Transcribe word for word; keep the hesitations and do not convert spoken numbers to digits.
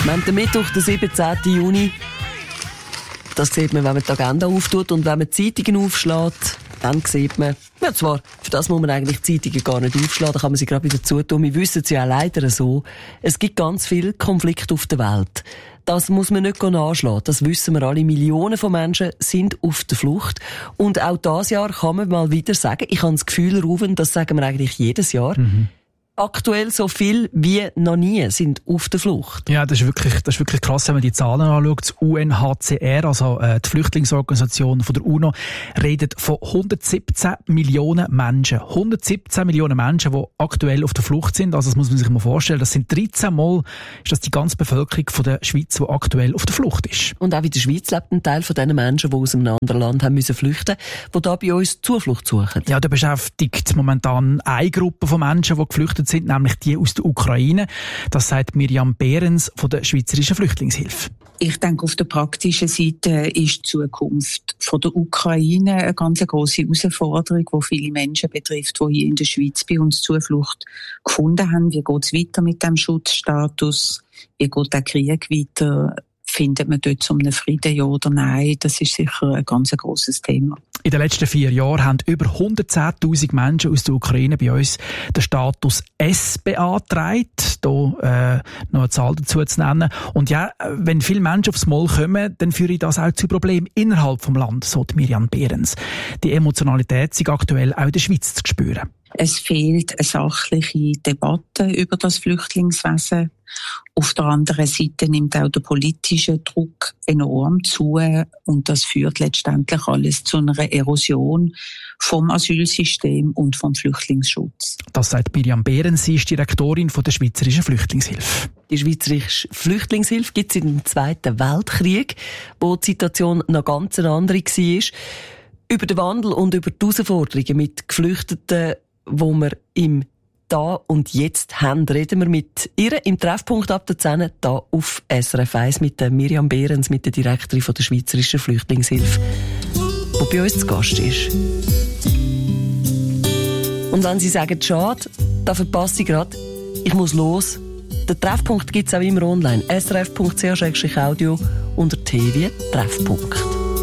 Wir haben den Mittwoch, den siebzehnten Juni. Das sieht man, wenn man die Agenda auftut und wenn man die Zeitungen aufschlägt, dann sieht man, ja zwar, für das muss man eigentlich die Zeitungen gar nicht aufschlagen, da kann man sie gerade wieder zutun. Wir wissen es ja leider so, es gibt ganz viele Konflikte auf der Welt. Das muss man nicht nachschlagen, das wissen wir alle. Millionen von Menschen sind auf der Flucht. Und auch dieses Jahr kann man mal wieder sagen, ich habe das Gefühl, Ruven, das sagen wir eigentlich jedes Jahr, mhm. aktuell so viel wie noch nie sind auf der Flucht. Ja, das ist wirklich, das ist wirklich krass, wenn man die Zahlen anschaut. Das U N H C R, also äh, die Flüchtlingsorganisation von der UNO, redet von hundertsiebzehn Millionen Menschen. hundertsiebzehn Millionen Menschen, die aktuell auf der Flucht sind. Also das muss man sich mal vorstellen. Das sind dreizehn Mal ist das die ganze Bevölkerung von der Schweiz, die aktuell auf der Flucht ist. Und auch in der Schweiz lebt ein Teil von diesen Menschen, die aus einem anderen Land haben müssen flüchten, die da bei uns Zuflucht suchen. Ja, da beschäftigt momentan eine Gruppe von Menschen, die geflüchtet sind, nämlich die aus der Ukraine. Das sagt Miriam Behrens von der Schweizerischen Flüchtlingshilfe. Ich denke, auf der praktischen Seite ist die Zukunft von der Ukraine eine ganz grosse Herausforderung, die viele Menschen betrifft, die hier in der Schweiz bei uns Zuflucht gefunden haben. Wie geht es weiter mit dem Schutzstatus? Wie geht der Krieg weiter? Findet man dort zum Frieden, ja oder nein? Das ist sicher ein ganz grosses Thema. In den letzten vier Jahren haben über hundertzehntausend Menschen aus der Ukraine bei uns den Status S beantragt. Hier äh, noch eine Zahl dazu zu nennen. Und ja, wenn viele Menschen aufs Mal kommen, dann führe das auch zu Problemen innerhalb des Landes, so die Miriam Behrens. Die Emotionalität ist aktuell auch in der Schweiz zu spüren. Es fehlt eine sachliche Debatte über das Flüchtlingswesen. Auf der anderen Seite nimmt auch der politische Druck enorm zu und das führt letztendlich alles zu einer Erosion vom Asylsystem und vom Flüchtlingsschutz. Das sagt Miriam Behrens, sie ist Direktorin von der Schweizerischen Flüchtlingshilfe. Die Schweizerische Flüchtlingshilfe gibt es in dem Zweiten Weltkrieg, wo die Situation noch ganz eine andere war. Über den Wandel und über die Herausforderungen mit Geflüchteten, wo wir im Da und Jetzt haben, reden wir mit ihr im Treffpunkt ab der zehn da auf S R F eins mit der Miriam Behrens, mit der Direktorin von der Schweizerischen Flüchtlingshilfe, die bei uns zu Gast ist. Und wenn Sie sagen, schade, da verpasse ich gerade, ich muss los. Den Treffpunkt gibt es auch immer online. S R F punkt c h audio unter T wie Treffpunkt.